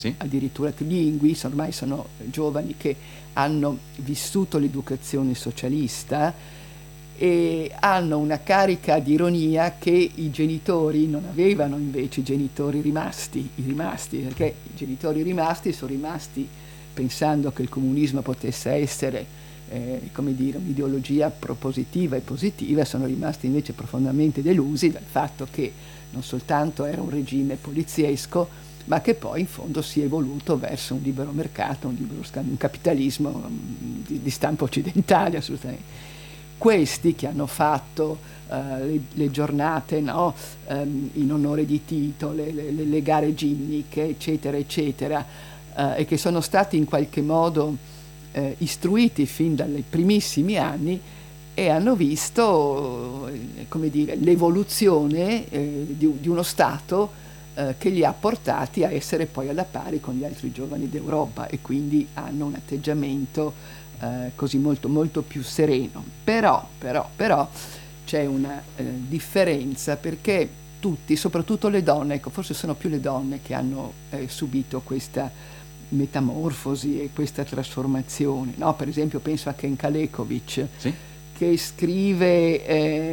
Sì? addirittura trilingui, ormai sono giovani che hanno vissuto l'educazione socialista e hanno una carica di ironia che i genitori non avevano, invece i genitori rimasti, perché i genitori rimasti sono rimasti pensando che il comunismo potesse essere come dire, un'ideologia propositiva e positiva, sono rimasti invece profondamente delusi dal fatto che non soltanto era un regime poliziesco, ma che poi in fondo si è evoluto verso un libero mercato, un capitalismo di stampo occidentale assolutamente. Questi che hanno fatto le giornate, no? In onore di Tito, le gare ginniche, eccetera, eccetera, e che sono stati in qualche modo istruiti fin dai primissimi anni e hanno visto come dire, l'evoluzione di uno Stato che li ha portati a essere poi alla pari con gli altri giovani d'Europa e quindi hanno un atteggiamento così molto, molto più sereno. Però c'è una differenza perché tutti, soprattutto le donne, ecco, forse sono più le donne che hanno subito questa metamorfosi e questa trasformazione, no? Per esempio penso a Ken Kalekovic, Sì? che scrive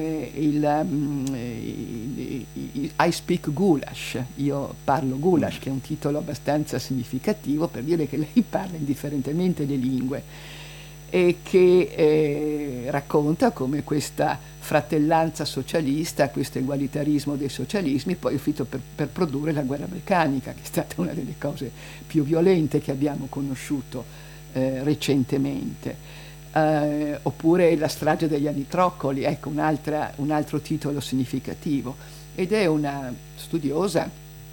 I speak Gulash, io parlo Gulash, che è un titolo abbastanza significativo per dire che lei parla indifferentemente le lingue e che racconta come questa fratellanza socialista, questo egualitarismo dei socialismi poi è finito per produrre la guerra balcanica, che è stata una delle cose più violente che abbiamo conosciuto recentemente. Oppure la strage degli Anitroccoli, ecco un altro titolo significativo, ed è una studiosa,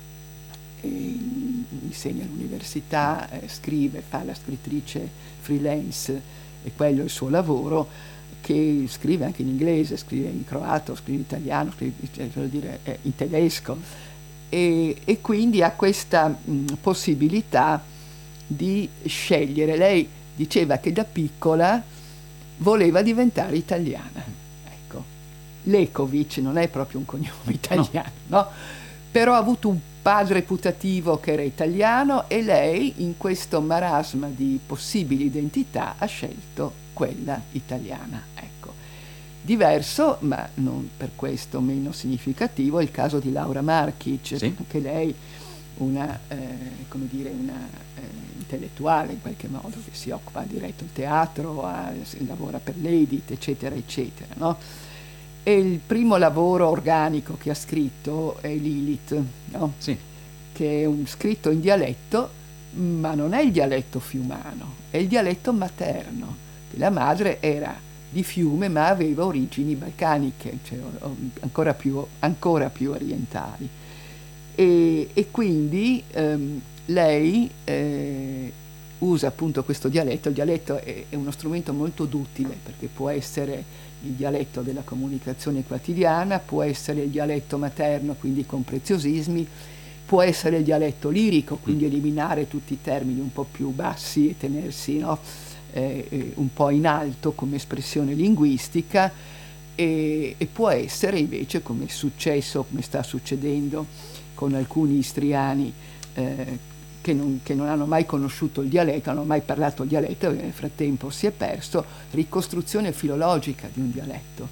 insegna all'università, scrive, fa la scrittrice freelance e quello è il suo lavoro, che scrive anche in inglese, scrive in croato, scrive in italiano, voglio dire, in tedesco e quindi ha questa possibilità di scegliere. Lei diceva che da piccola voleva diventare italiana. Ecco, Lekovic non è proprio un cognome italiano, no? Però ha avuto un padre putativo che era italiano e lei in questo marasma di possibili identità ha scelto quella italiana. Ecco. Diverso, ma non per questo meno significativo, è il caso di Laura Markic, Sì? anche lei una, come dire, una intellettuale in qualche modo che si occupa, ha diretto il teatro, lavora per l'Edit, eccetera, eccetera, no? E il primo lavoro organico che ha scritto è Lilith, no? Sì. Che è un scritto in dialetto, ma non è il dialetto fiumano, è il dialetto materno, che la madre era di Fiume ma aveva origini balcaniche, cioè ancora più orientali. E quindi lei usa appunto questo dialetto. Il dialetto è uno strumento molto duttile perché può essere il dialetto della comunicazione quotidiana, può essere il dialetto materno, quindi con preziosismi, può essere il dialetto lirico, quindi eliminare tutti i termini un po' più bassi e tenersi, no, un po' in alto come espressione linguistica, e può essere invece, come è successo, come sta succedendo con alcuni istriani che non hanno mai conosciuto il dialetto, non hanno mai parlato il dialetto e nel frattempo si è perso, ricostruzione filologica di un dialetto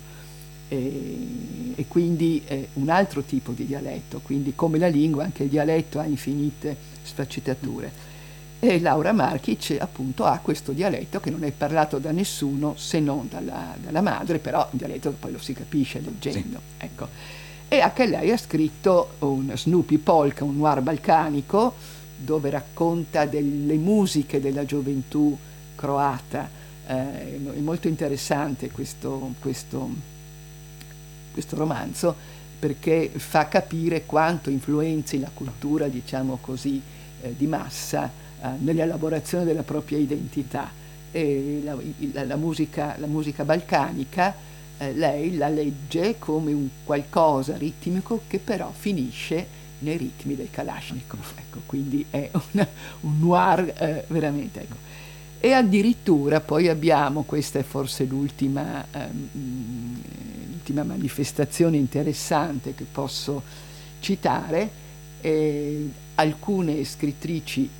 e quindi un altro tipo di dialetto, quindi come la lingua anche il dialetto ha infinite sfaccettature. E Laura Markic appunto ha questo dialetto che non è parlato da nessuno se non dalla madre, però un dialetto che poi lo si capisce leggendo. Sì. Ecco. E anche lei ha scritto un Snoopy Polka, un noir balcanico, dove racconta delle musiche della gioventù croata. È molto interessante questo romanzo perché fa capire quanto influenzi la cultura, diciamo così, di massa nell'elaborazione della propria identità. E la musica balcanica lei la legge come un qualcosa ritmico che però finisce nei ritmi del Kalashnikov, ecco, quindi è un noir veramente, ecco. E addirittura poi abbiamo, questa è forse l'ultima manifestazione interessante che posso citare, alcune scrittrici